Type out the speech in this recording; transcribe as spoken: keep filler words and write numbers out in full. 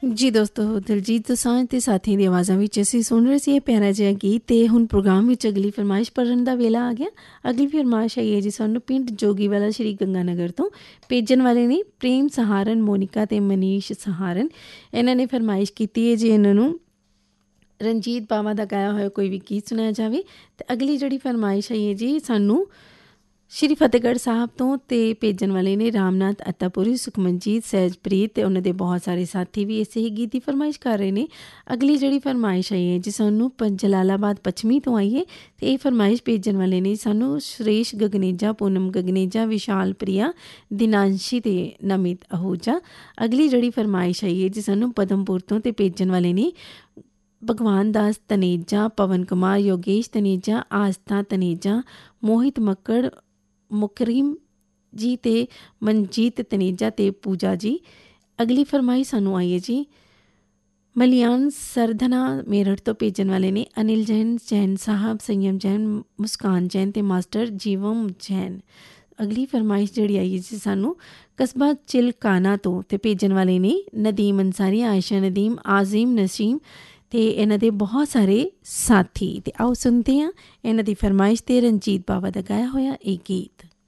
ਜੀ ਦੋਸਤੋ, ਦਿਲਜੀਤ ਦੋਸਾਂਝ ਅਤੇ ਸਾਥੀਆਂ ਦੀ ਆਵਾਜ਼ਾਂ ਵਿੱਚ ਅਸੀਂ ਸੁਣ ਰਹੇ ਸੀ ਇਹ ਪਿਆਰਾ ਜਿਹਾ ਗੀਤ। ਅਤੇ ਹੁਣ ਪ੍ਰੋਗਰਾਮ ਵਿੱਚ ਅਗਲੀ ਫਰਮਾਇਸ਼ ਪੜ੍ਹਨ ਦਾ ਵੇਲਾ ਆ ਗਿਆ। ਅਗਲੀ ਫਰਮਾਇਸ਼ ਆਈ ਹੈ ਜੀ ਸਾਨੂੰ ਪਿੰਡ ਜੋਗੀਵਾਲਾ ਸ਼੍ਰੀ ਗੰਗਾਨਗਰ ਤੋਂ। ਭੇਜਣ ਵਾਲੇ ਨੇ ਪ੍ਰੇਮ ਸਹਾਰਨ, ਮੋਨਿਕਾ ਅਤੇ ਮਨੀਸ਼ ਸਹਾਰਨ। ਇਹਨਾਂ ਨੇ ਫਰਮਾਇਸ਼ ਕੀਤੀ ਹੈ ਜੀ ਇਹਨਾਂ ਨੂੰ ਰਣਜੀਤ ਬਾਵਾ ਦਾ ਗਾਇਆ ਹੋਇਆ ਕੋਈ ਵੀ ਗੀਤ ਸੁਣਾਇਆ ਜਾਵੇ। ਅਤੇ ਅਗਲੀ ਜਿਹੜੀ ਫਰਮਾਇਸ਼ ਆਈ ਹੈ ਜੀ ਸਾਨੂੰ ਸ਼੍ਰੀ ਫਤਿਹਗੜ੍ਹ ਸਾਹਿਬ ਤੋਂ। ਅਤੇ ਭੇਜਣ ਵਾਲੇ ਨੇ ਰਾਮਨਾਥ ਅੱਤਾਪੁਰੀ, ਸੁਖਮਨਜੀਤ, ਸਹਿਜਪ੍ਰੀਤ ਅਤੇ ਉਹਨਾਂ ਦੇ ਬਹੁਤ ਸਾਰੇ ਸਾਥੀ ਵੀ ਇਸੇ ਹੀ ਗੀਤ ਦੀ ਫਰਮਾਇਸ਼ ਕਰ ਰਹੇ ਨੇ। ਅਗਲੀ ਜਿਹੜੀ ਫਰਮਾਇਸ਼ ਆਈ ਹੈ ਜੀ ਸਾਨੂੰ ਪ ਜਲਾਲਾਬਾਦ ਪੱਛਮੀ ਤੋਂ ਆਈ ਹੈ। ਅਤੇ ਇਹ ਫਰਮਾਇਸ਼ ਭੇਜਣ ਵਾਲੇ ਨੇ ਸਾਨੂੰ ਸੁਰੇਸ਼ ਗਗਨੇਜਾ, ਪੂਨਮ ਗਗਨੇਜਾ, ਵਿਸ਼ਾਲ ਪ੍ਰਿਆ, ਦਿਨਾਂਸ਼ੀ ਅਤੇ ਨਮਿਤ ਅਹੂਜਾ। ਅਗਲੀ ਜਿਹੜੀ ਫਰਮਾਇਸ਼ ਆਈ ਹੈ ਜੀ ਸਾਨੂੰ ਪਦਮਪੁਰ ਤੋਂ। ਅਤੇ ਭੇਜਣ ਵਾਲੇ ਨੇ ਭਗਵਾਨ ਦਾਸ ਤਨੇਜਾ, ਪਵਨ ਕੁਮਾਰ, ਯੋਗੇਸ਼ ਤਨੇਜਾ, ਆਸਥਾ ਤਨੇਜਾ, ਮੋਹਿਤ ਮੱਕੜ, ਮੁਕਰੀਮ ਜੀ ਅਤੇ ਮਨਜੀਤ ਤਨੇਜਾ ਅਤੇ ਪੂਜਾ ਜੀ। ਅਗਲੀ ਫਰਮਾਇਸ਼ ਸਾਨੂੰ ਆਈ ਹੈ ਜੀ ਮਲਿਆਨ ਸਰਧਨਾ ਮੇਰਠ ਤੋਂ। ਭੇਜਣ ਵਾਲੇ ਨੇ ਅਨਿਲ ਜੈਨ, ਜੈਨ ਸਾਹਿਬ, ਸੰਯਮ ਜੈਨ, ਮੁਸਕਾਨ ਜੈਨ ਅਤੇ ਮਾਸਟਰ ਜੀਵਮ ਜੈਨ। ਅਗਲੀ ਫਰਮਾਇਸ਼ ਜਿਹੜੀ ਆਈ ਹੈ ਜੀ ਸਾਨੂੰ ਕਸਬਾ ਚਿਲਕਾਨਾ ਤੋਂ। ਅਤੇ ਭੇਜਣ ਵਾਲੇ ਨੇ ਨਦੀਮ ਅੰਸਾਰੀ, ਆਇਸ਼ਾ ਨਦੀਮ, ਆਜ਼ਿਮ ਨਸੀਮ ਅਤੇ ਇਹਨਾਂ ਦੇ ਬਹੁਤ ਸਾਰੇ ਸਾਥੀ। ਅਤੇ ਆਓ ਸੁਣਦੇ ਹਾਂ ਇਹਨਾਂ ਦੀ ਫਰਮਾਇਸ਼ 'ਤੇ ਰਣਜੀਤ ਬਾਵਾ ਦਾ ਗਾਇਆ ਹੋਇਆ ਇਹ ਗੀਤ।